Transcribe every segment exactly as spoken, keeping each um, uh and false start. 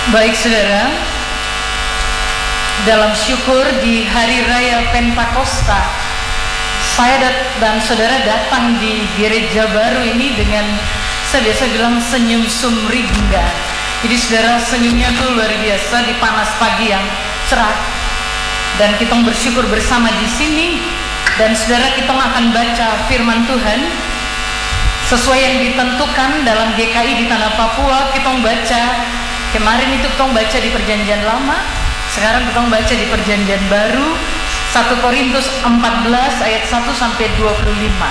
Baik saudara, dalam syukur di hari raya Pentakosta, saya dan saudara datang di gereja baru ini dengan, saya biasa bilang, senyum sumringga. Jadi saudara, senyumnya itu luar biasa di panas pagi yang cerah. Dan kita bersyukur bersama di sini. Dan saudara, kita akan baca firman Tuhan sesuai yang ditentukan dalam G K I di Tanah Papua. Kita baca kemarin itu kita baca di Perjanjian Lama, sekarang kita baca di Perjanjian Baru, satu Korintus empat belas ayat satu sampai dua puluh lima.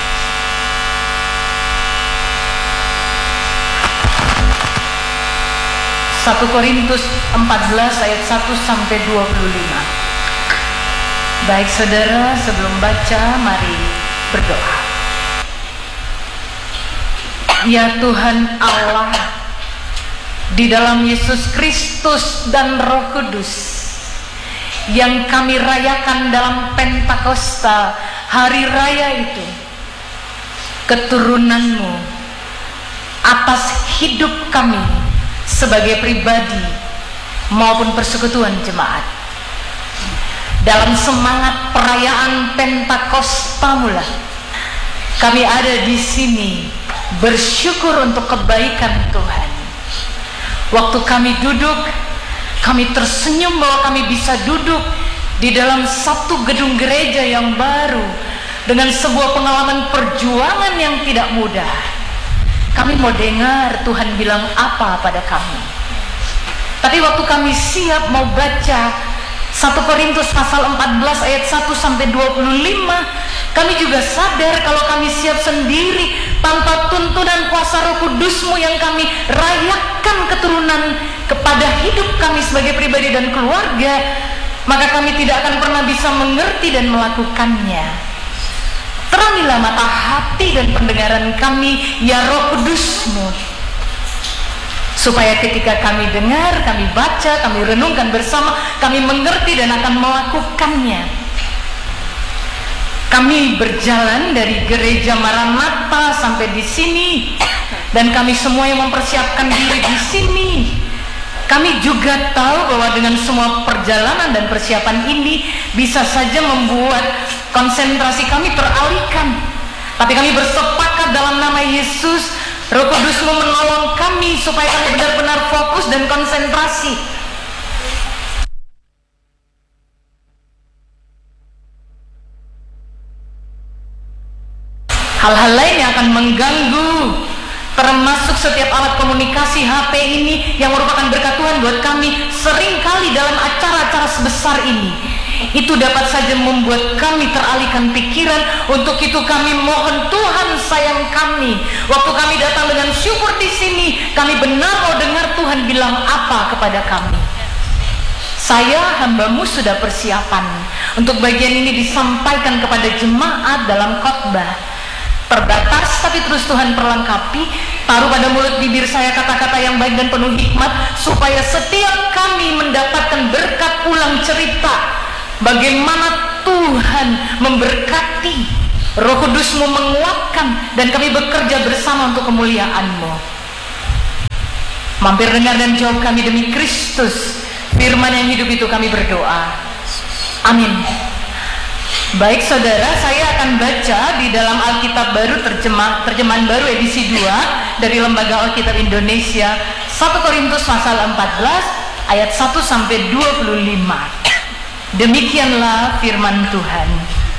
satu Korintus empat belas ayat satu sampai dua puluh lima. Baik saudara, sebelum baca mari berdoa. Ya Tuhan Allah, di dalam Yesus Kristus dan Roh Kudus yang kami rayakan dalam Pentakosta, hari raya itu, keturunan-Mu atas hidup kami sebagai pribadi maupun persekutuan jemaat. Dalam semangat perayaan Pentakosta mula kami ada di sini bersyukur untuk kebaikan Tuhan. Waktu kami duduk, kami tersenyum bahwa kami bisa duduk di dalam satu gedung gereja yang baru dengan sebuah pengalaman perjuangan yang tidak mudah. Kami mau dengar Tuhan bilang apa pada kami. Tapi waktu kami siap mau baca satu Korintus pasal empat belas ayat satu sampai dua puluh lima, kami juga sadar kalau kami siap sendiri tanpa tuntunan kuasa Roh Kudus-Mu yang kami rayakan keturunan kepada hidup kami sebagai pribadi dan keluarga, maka kami tidak akan pernah bisa mengerti dan melakukannya. Terangilah mata hati dan pendengaran kami, ya Roh Kudus-Mu, supaya ketika kami dengar, kami baca, kami renungkan bersama, kami mengerti dan akan melakukannya. Kami berjalan dari gereja Maranatha sampai di sini, dan kami semua yang mempersiapkan diri di sini. Kami juga tahu bahwa dengan semua perjalanan dan persiapan ini bisa saja membuat konsentrasi kami teralihkan. Tapi kami bersepakat dalam nama Yesus, Roh Kudus-Mu menolong kami supaya kami benar-benar fokus dan konsentrasi. Hal-hal lain yang akan mengganggu, termasuk setiap alat komunikasi H P ini yang merupakan berkat Tuhan buat kami, seringkali dalam acara-acara sebesar ini, itu dapat saja membuat kami teralihkan pikiran. Untuk itu kami mohon Tuhan sayang kami, waktu kami datang dengan syukur di sini, kami benar mau dengar Tuhan bilang apa kepada kami. Saya hamba-Mu sudah persiapan untuk bagian ini disampaikan kepada jemaat dalam khotbah. Terbatas tapi terus Tuhan perlengkapi. Taruh pada mulut bibir saya kata-kata yang baik dan penuh hikmat, supaya setiap kami mendapatkan berkat pulang cerita bagaimana Tuhan memberkati, Roh Kudus-Mu menguatkan, dan kami bekerja bersama untuk kemuliaan-Mu. Mampir dengar dan jawab kami demi Kristus, firman yang hidup itu kami berdoa. Amin. Baik saudara, saya akan baca di dalam Alkitab Baru, terjemah, terjemahan baru edisi dua dari Lembaga Alkitab Indonesia, satu Korintus pasal empat belas ayat satu sampai dua puluh lima. Demikianlah firman Tuhan.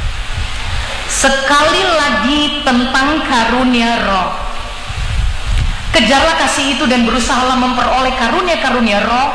Sekali lagi tentang karunia roh. Kejarlah kasih itu dan berusahalah memperoleh karunia-karunia roh,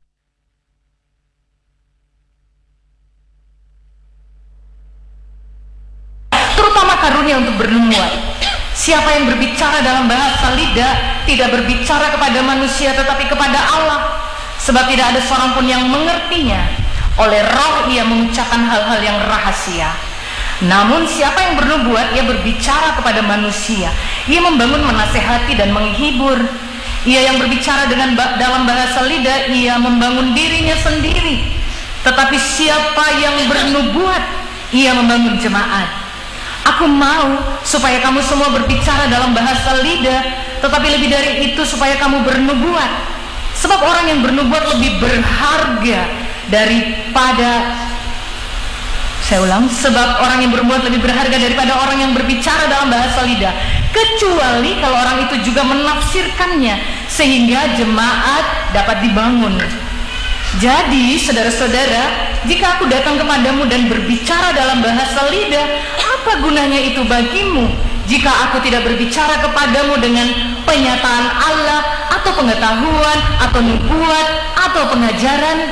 terutama karunia untuk bernubuat. Siapa yang berbicara dalam bahasa lidah tidak berbicara kepada manusia tetapi kepada Allah, sebab tidak ada seorang pun yang mengertinya. Oleh roh ia mengucapkan hal-hal yang rahasia. Namun siapa yang bernubuat, ia berbicara kepada manusia. Ia membangun, menasehati dan menghibur. Ia yang berbicara dengan dalam bahasa lidah, ia membangun dirinya sendiri. Tetapi siapa yang bernubuat, ia membangun jemaat. Aku mau supaya kamu semua berbicara dalam bahasa lidah, tetapi lebih dari itu supaya kamu bernubuat. Sebab orang yang bernubuat lebih berharga daripada, saya ulang, sebab orang yang bernubuat lebih berharga daripada orang yang berbicara dalam bahasa lidah, kecuali kalau orang itu juga menafsirkannya sehingga jemaat dapat dibangun. Jadi saudara-saudara, jika aku datang kepadamu dan berbicara dalam bahasa lidah, apa gunanya itu bagimu jika aku tidak berbicara kepadamu dengan penyataan Allah atau pengetahuan atau nubuat atau pengajaran?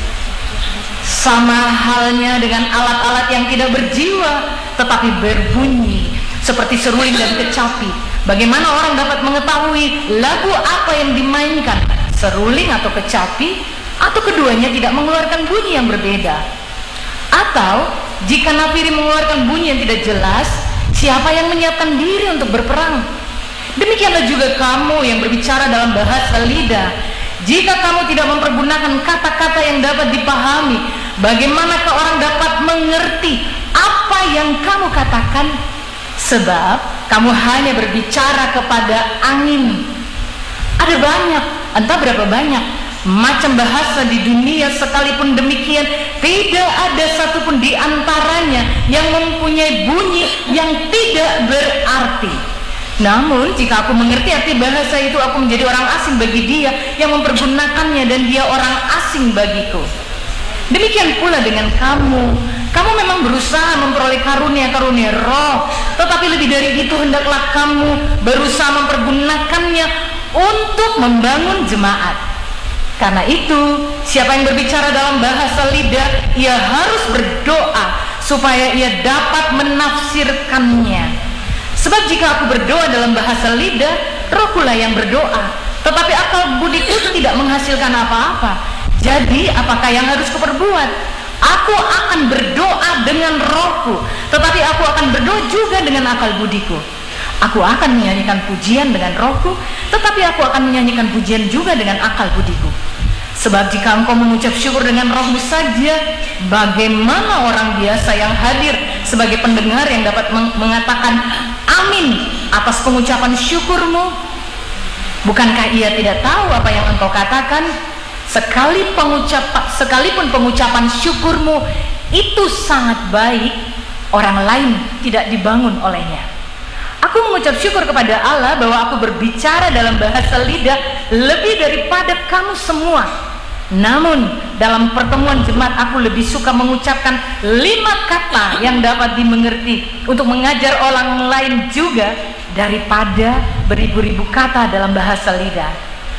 Sama halnya dengan alat-alat yang tidak berjiwa tetapi berbunyi seperti seruling dan kecapi. Bagaimana orang dapat mengetahui lagu apa yang dimainkan, seruling atau kecapi, atau keduanya tidak mengeluarkan bunyi yang berbeda? Atau jika nafiri mengeluarkan bunyi yang tidak jelas, siapa yang menyiapkan diri untuk berperang? Demikianlah juga kamu yang berbicara dalam bahasa lidah. Jika kamu tidak mempergunakan kata-kata yang dapat dipahami, bagaimanakah orang dapat mengerti apa yang kamu katakan? Sebab kamu hanya berbicara kepada angin. Ada banyak, entah berapa banyak macam bahasa di dunia, sekalipun demikian tidak ada satupun di antaranya yang mempunyai bunyi yang tidak berarti. Namun jika aku mengerti arti bahasa itu, aku menjadi orang asing bagi dia yang mempergunakannya, dan dia orang asing bagiku. Demikian pula dengan kamu. Kamu memang berusaha memperoleh karunia-karunia roh, tetapi lebih dari itu hendaklah kamu berusaha mempergunakannya untuk membangun jemaat. Karena itu, siapa yang berbicara dalam bahasa lidah, ia harus berdoa supaya ia dapat menafsirkannya. Sebab jika aku berdoa dalam bahasa lidah, rohkulah yang berdoa, tetapi akal budiku tidak menghasilkan apa-apa. Jadi apakah yang harus kuperbuat? Aku akan berdoa dengan rohku, tetapi aku akan berdoa juga dengan akal budiku. Aku akan menyanyikan pujian dengan rohku, tetapi aku akan menyanyikan pujian juga dengan akal budiku. Sebab jika engkau mengucap syukur dengan rohmu saja, bagaimana orang biasa yang hadir sebagai pendengar yang dapat mengatakan amin atas pengucapan syukurmu? Bukankah ia tidak tahu apa yang engkau katakan? Sekali pengucap, sekalipun pengucapan syukurmu itu sangat baik, orang lain tidak dibangun olehnya. Aku mengucap syukur kepada Allah bahwa aku berbicara dalam bahasa lidah lebih daripada kamu semua. Namun dalam pertemuan jemaat aku lebih suka mengucapkan lima kata yang dapat dimengerti untuk mengajar orang lain juga, daripada beribu-ribu kata dalam bahasa lidah.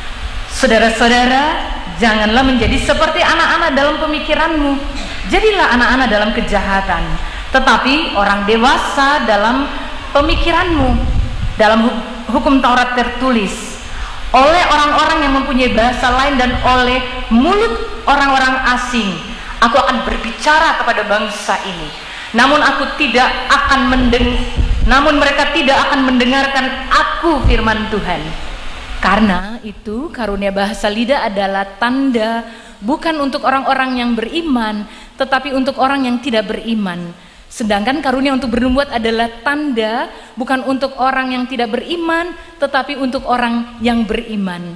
Saudara-saudara, janganlah menjadi seperti anak-anak dalam pemikiranmu. Jadilah anak-anak dalam kejahatan, tetapi orang dewasa dalam pemikiranmu. Dalam hukum Taurat tertulis, oleh orang-orang yang mempunyai bahasa lain dan oleh mulut orang-orang asing aku akan berbicara kepada bangsa ini, namun aku tidak akan mendeng namun mereka tidak akan mendengarkan aku, firman Tuhan. Karena itu karunia bahasa lidah adalah tanda bukan untuk orang-orang yang beriman, tetapi untuk orang yang tidak beriman. Sedangkan karunia untuk bernubuat adalah tanda bukan untuk orang yang tidak beriman, tetapi untuk orang yang beriman.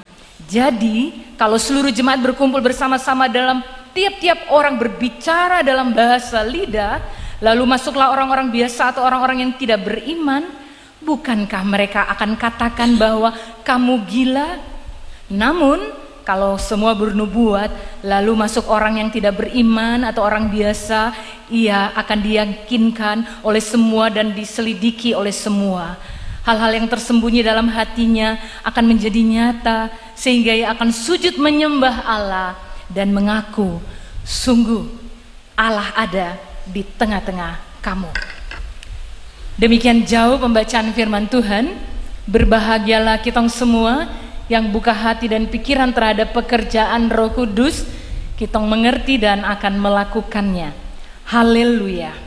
Jadi kalau seluruh jemaat berkumpul bersama-sama dalam tiap-tiap orang berbicara dalam bahasa lidah, lalu masuklah orang-orang biasa atau orang-orang yang tidak beriman, bukankah mereka akan katakan bahwa kamu gila? Namun kalau semua bernubuat, lalu masuk orang yang tidak beriman atau orang biasa, ia akan diyakinkan oleh semua dan diselidiki oleh semua. Hal-hal yang tersembunyi dalam hatinya akan menjadi nyata, sehingga ia akan sujud menyembah Allah dan mengaku, sungguh Allah ada di tengah-tengah kamu. Demikian jauh pembacaan firman Tuhan. Berbahagialah kita semua yang buka hati dan pikiran terhadap pekerjaan Roh Kudus, kita mengerti dan akan melakukannya. Haleluya.